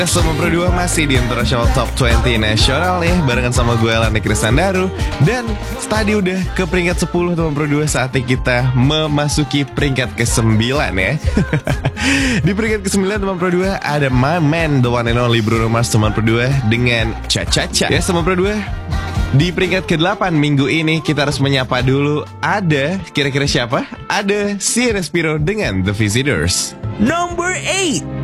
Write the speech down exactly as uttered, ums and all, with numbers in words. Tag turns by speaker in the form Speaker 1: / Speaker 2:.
Speaker 1: Teman Pro dua masih di International Top dua puluh Nasional nih, barengan sama gue Lani Kristandaru. Dan tadi udah ke peringkat sepuluh Teman Pro dua, saatnya kita memasuki peringkat kesembilan ya. Di peringkat kesembilan Teman Pro dua ada my man, the one and only Bruno Mars Teman Pro dua dengan Cha Cha Cha. Ya Teman Pro dua, di peringkat kedelapan minggu ini kita harus menyapa dulu. Ada kira-kira siapa? Ada si Respiro dengan The Visitors.
Speaker 2: Number eight.